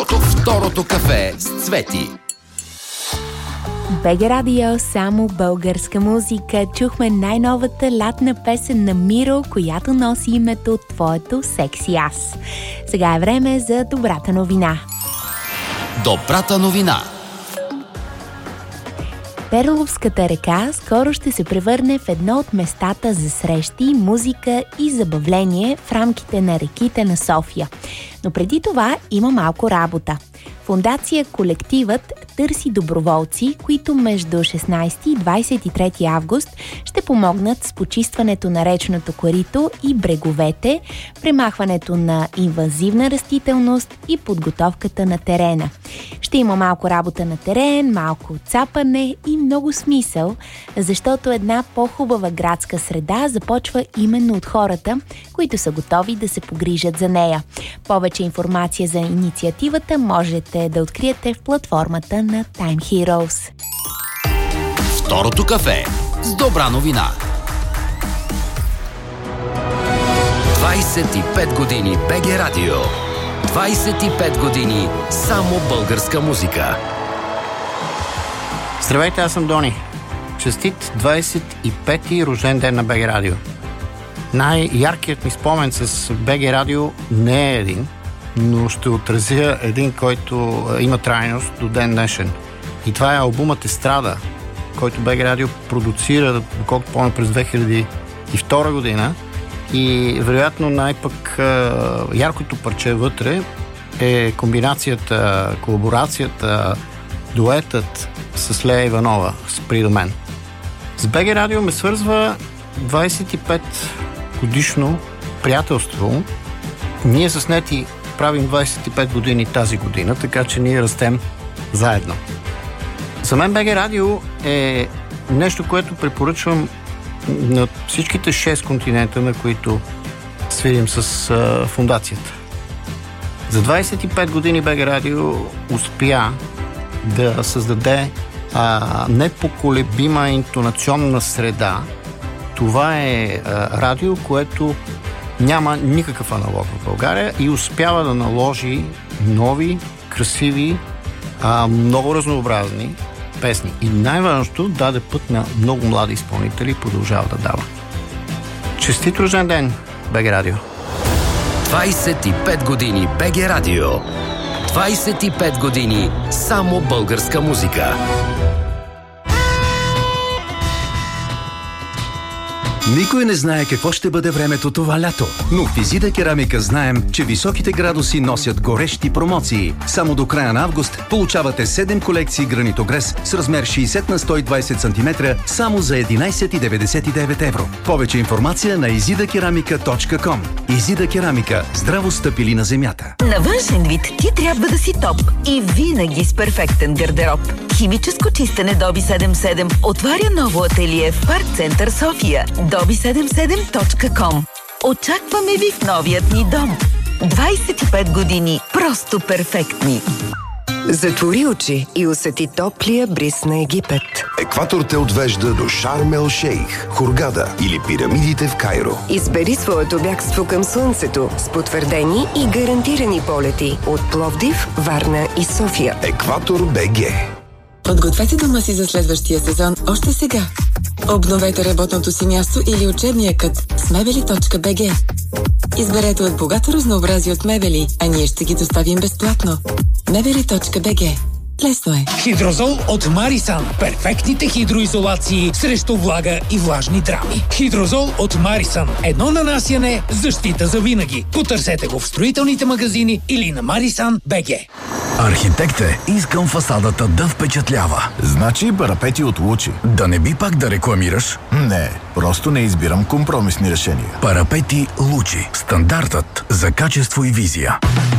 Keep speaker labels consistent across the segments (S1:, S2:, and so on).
S1: Второто кафе с Цвети.
S2: БГ Радио, само българска музика. Чухме най-новата лятна песен на Миро, която носи името Твоето секси аз. Сега е време за добрата новина.
S1: Добрата новина.
S2: Перловската река скоро ще се превърне в едно от местата за срещи, музика и забавление в рамките на реките на София. Но преди това има малко работа. Фондация Колективът търси доброволци, които между 16 и 23 август ще помогнат с почистването на речното корито и бреговете, премахването на инвазивна растителност и подготовката на терена. Ще има малко работа на терен, малко цапане и много смисъл, защото една по-хубава градска среда започва именно от хората, които са готови да се погрижат за нея. Повече информация за инициативата можете да откриете в платформата на Time Heroes.
S1: Второто кафе с добра новина. 25 години БГ Радио. 25 години само българска музика.
S3: Здравейте, аз съм Дони. Честит 25-ти рожден ден на БГ Радио. Най-яркият ми спомен с БГ Радио не е един, но ще отразя един, който има трайност до ден днешен. И това е албумът Естрада, който БГ Радио продуцира, доколкото помня, през 2002 година. И вероятно най-пък яркото парче вътре е комбинацията, колаборацията, дуетът с Лея Иванова, Спри до мен. С БГ Радио ме свързва 25 годишно приятелство. Ние с Нети правим 25 години тази година, така че ние растем заедно. За мен БГ Радио е нещо, което препоръчвам на всичките 6 континента, на които свирим с фондацията. За 25 години БГ Радио успя да създаде непоколебима интонационна среда. Това е радио, което няма никакъв аналог в България и успява да наложи нови, красиви, много разнообразни песни. И най-важното, даде път на много млади изпълнители и продължава да дава. Честит рожден ден, БГ Радио!
S1: 25 години БГ Радио. 25 години само българска музика.
S4: Никой не знае какво ще бъде времето това лято, но в Изида Керамика знаем, че високите градуси носят горещи промоции. Само до края на август получавате 7 колекции гранитогрес с размер 60 на 120 см само за 11,99 евро. Повече информация на izidakeramika.com. Изида Керамика. Здраво стъпили на земята.
S5: На външен вид ти трябва да си топ и винаги с перфектен гардероб. Химическо чистене Доби 77 отваря ново ателие в Парк Център София. dobi77.com. Очакваме ви в новият ни дом. 25 години просто перфектни.
S6: Затвори очи и усети топлия бриз на Египет.
S7: Екватор те отвежда до Шарм ел Шейх, Хургада или пирамидите в Кайро.
S6: Избери своето бягство към слънцето с потвърдени и гарантирани полети от Пловдив, Варна и София.
S7: Екватор БГ.
S8: Подгответе дома си за следващия сезон още сега. Обновете работното си място или учебния кът с mebeli.bg. Изберете от богато разнообразие от мебели, а ние ще ги доставим безплатно. mebeli.bg. Лесно е.
S9: Хидрозол от Марисан. Перфектните хидроизолации срещу влага и влажни драми. Хидрозол от Марисан. Едно нанасяне, защита за винаги. Потърсете го в строителните магазини или на Marisan.bg.
S10: Архитект е, искам фасадата да впечатлява.
S11: Значи парапети от Лучи.
S10: Да не би пак да рекламираш?
S11: Не, просто не избирам компромисни решения.
S10: Парапети Лучи. Стандартът за качество и визия.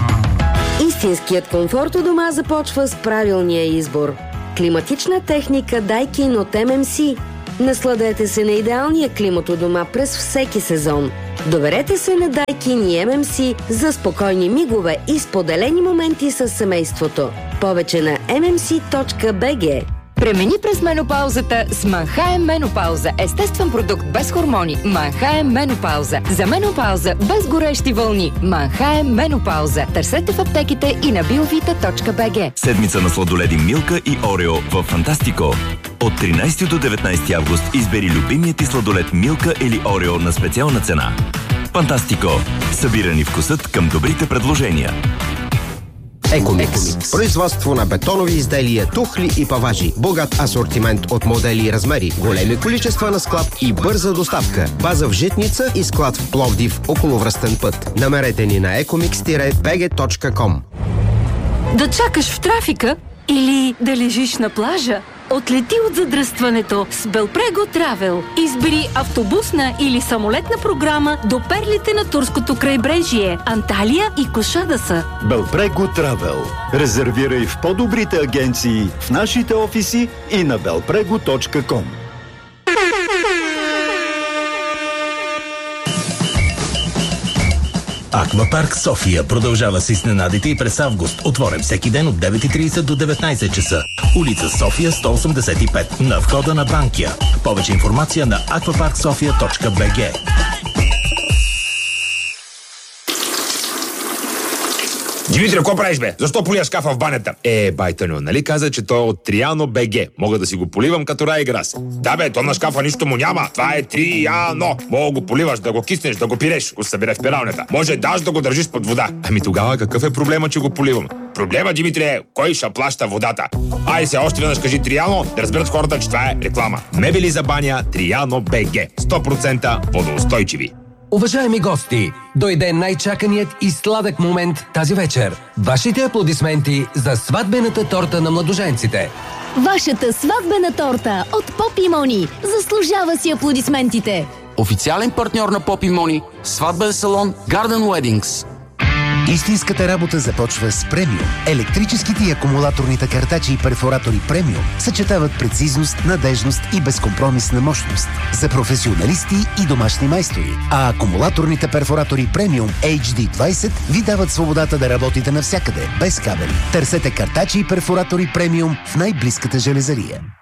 S12: Истинският комфорт у дома започва с правилния избор. Климатична техника Daikin от MMC. Насладете се на идеалния климат у дома през всеки сезон. Доверете се на Daikin и MMC за спокойни мигове и споделени моменти с семейството. Повече на mmc.bg.
S6: Премини през менопаузата с Манхайм Менопауза. Естествен продукт без хормони. Манхайм Менопауза. За менопауза без горещи вълни. Манхайм Менопауза. Търсете в аптеките и на biovita.bg.
S13: Седмица на сладоледи Милка и Орео в Фантастико. От 13 до 19 август избери любимият ти сладолед Милка или Орео на специална цена. Фантастико. Събирани вкусът към добрите предложения.
S14: Екомикс. Производство на бетонови изделия, тухли и паважи. Богат асортимент от модели и размери. Големи количества на склад и бърза доставка. База в Житница и склад в Пловдив, околовръстен път. Намерете ни на ecomix-bg.com.
S15: Да чакаш в трафика или да лежиш на плажа? Отлети от задръстването с Белпрего Травел. Избери автобусна или самолетна програма до перлите на турското крайбрежие, Анталия и Кошадаса.
S16: Белпрего Травел. Резервирай в по-добрите агенции, в нашите офиси и на belprego.com.
S17: Аквапарк София продължава с изненадите и през август. Отворен всеки ден от 9:30 до 19 часа. Улица София 185 на входа на Банкия. Повече информация на aquaparksofia.bg.
S18: Димитри, какво правиш, бе? Защо полия шкафа в банята? Байтаню, нали каза, че той е от Триано БГ. Мога да си го поливам като Райграс. Да, бе, то на шкафа нищо му няма. Това е Триано. Мога го поливаш, да го киснеш, да го пиреш, го събере в пералнята. Може даже да го държиш под вода. Ами тогава какъв е проблема, че го поливам? Проблема, Димитри, е кой ще плаща водата. Ай се, още веднъж кажи Триано, да разберат хората, че това е реклама. Мебели за баня Триано БГ. 100% водоустойчиви.
S19: Уважаеми гости, дойде най-чаканият и сладък момент тази вечер. Вашите аплодисменти за сватбената торта на младоженците.
S20: Вашата сватбена торта от Поп и Мони заслужава си аплодисментите.
S21: Официален партньор на Поп и Мони, сватбен салон Garden Weddings.
S22: Истинската работа започва с Премиум. Електрическите и акумулаторните картачи и перфоратори Премиум съчетават прецизност, надежност и безкомпромисна мощност за професионалисти и домашни майстори. А акумулаторните перфоратори Премиум HD20 ви дават свободата да работите навсякъде, без кабели. Търсете картачи и перфоратори Премиум в най-близката железария.